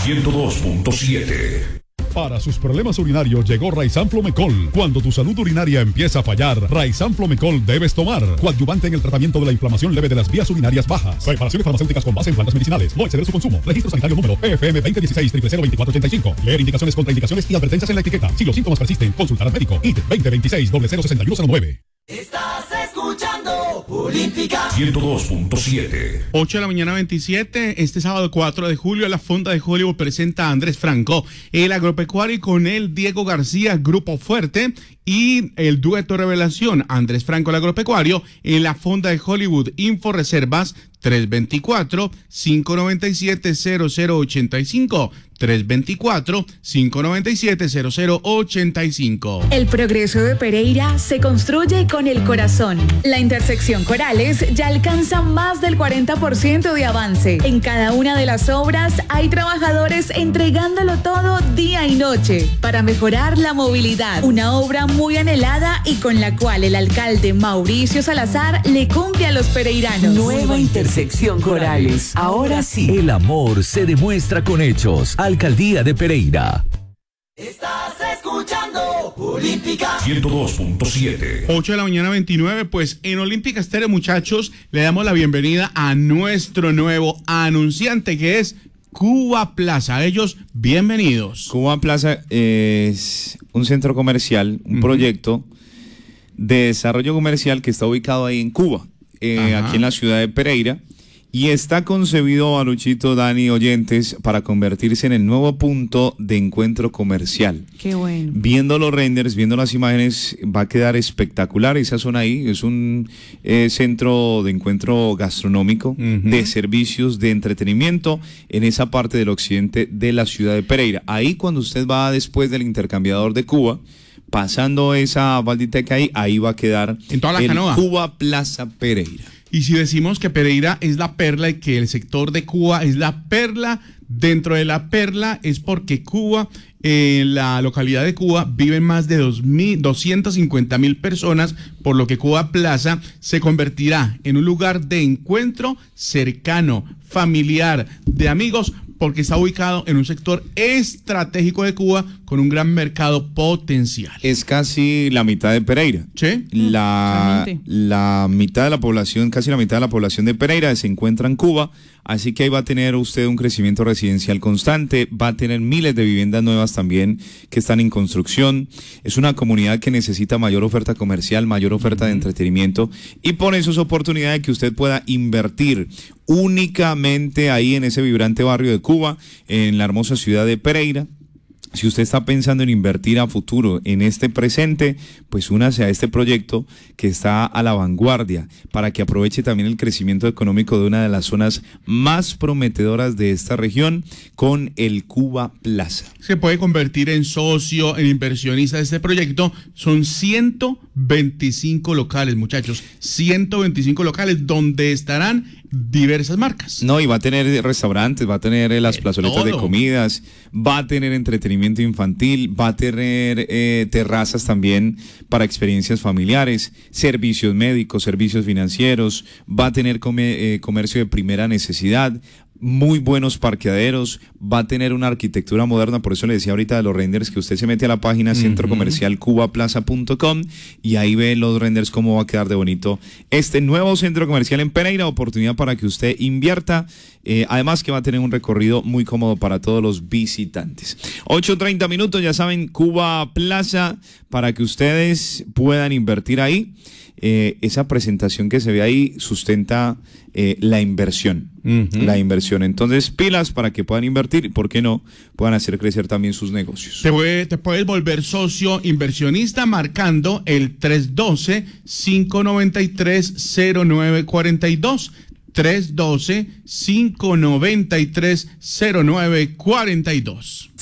102.7. Para sus problemas urinarios llegó Raizan Flomecol. Cuando tu salud urinaria empieza a fallar, Raizan Flomecol debes tomar. Coadyuvante en el tratamiento de la inflamación leve de las vías urinarias bajas. Preparaciones farmacéuticas con base en plantas medicinales. No exceder su consumo. Registro sanitario número PFM 2016-002485. Leer indicaciones, contraindicaciones y advertencias en la etiqueta. Si los síntomas persisten, consultar al médico. IT 2026-006109. Estás escuchando Olímpica 102.7. 8 de la mañana 27, este sábado 4 de julio, la Fonda de Hollywood presenta a Andrés Franco, el agropecuario, y con él Diego García, Grupo Fuerte, y el dueto Revelación, Andrés Franco, el agropecuario, en la Fonda de Hollywood. Info Reservas 324-597-0085. 324-597-0085. El progreso de Pereira se construye con el corazón. La intersección Corales ya alcanza más del 40% de avance. En cada una de las obras hay trabajadores entregándolo todo día y noche para mejorar la movilidad. Una obra muy anhelada y con la cual el alcalde Mauricio Salazar le cumple a los pereiranos. Nueva intersección Corales. Ahora sí. El amor se demuestra con hechos. Alcaldía de Pereira. Estás escuchando Olímpica 102.7. 8 de la mañana 29, pues en Olímpica Estéreo, muchachos, le damos la bienvenida a nuestro nuevo anunciante, que es Cuba Plaza. Ellos, bienvenidos. Cuba Plaza es un centro comercial, un proyecto de desarrollo comercial que está ubicado ahí en Cuba, aquí en la ciudad de Pereira. Y está concebido, Aluchito, Dani, oyentes, para convertirse en el nuevo punto de encuentro comercial. Qué bueno. Viendo los renders, viendo las imágenes, va a quedar espectacular esa zona ahí. Es un centro de encuentro gastronómico, de servicios, de entretenimiento, en esa parte del occidente de la ciudad de Pereira. Ahí, cuando usted va después del intercambiador de Cuba, pasando esa baldita ahí va a quedar en toda la canoa. Cuba Plaza Pereira. Y si decimos que Pereira es la perla y que el sector de Cuba es la perla, dentro de la perla es porque Cuba, en la localidad de Cuba, viven más de 250,000 personas, por lo que Cuba Plaza se convertirá en un lugar de encuentro cercano, familiar, de amigos, porque está ubicado en un sector estratégico de Cuba con un gran mercado potencial. Es casi la mitad de Pereira. ¿Sí? La mitad de la población, casi la mitad de la población de Pereira se encuentra en Cuba, así que ahí va a tener usted un crecimiento residencial constante, va a tener miles de viviendas nuevas también que están en construcción. Es una comunidad que necesita mayor oferta comercial, mayor oferta de entretenimiento, y por eso es oportunidad de que usted pueda invertir únicamente ahí en ese vibrante barrio de Cuba, en la hermosa ciudad de Pereira. Si usted está pensando en invertir a futuro en este presente, pues únase a este proyecto que está a la vanguardia para que aproveche también el crecimiento económico de una de las zonas más prometedoras de esta región con el Cuba Plaza. Se puede convertir en socio, en inversionista de este proyecto. Son 125 locales, muchachos, 125 locales donde estarán diversas marcas. No, y va a tener restaurantes, va a tener las plazoletas de comidas, va a tener entretenimiento infantil, va a tener terrazas también para experiencias familiares, servicios médicos, servicios financieros, va a tener comercio de primera necesidad, muy buenos parqueaderos, va a tener una arquitectura moderna. Por eso le decía ahorita de los renders, que usted se mete a la página centrocomercialcubaplaza.com y ahí ve los renders, cómo va a quedar de bonito este nuevo centro comercial en Pereira. Oportunidad para que usted invierta, además que va a tener un recorrido muy cómodo para todos los visitantes. 8:30 minutos, ya saben, Cuba Plaza, para que ustedes puedan invertir ahí. Esa presentación que se ve ahí sustenta la inversión. La inversión. Entonces, pilas para que puedan invertir y, ¿por qué no?, puedan hacer crecer también sus negocios. Te puedes volver socio inversionista marcando el 312-593-0942. 312-593-0942.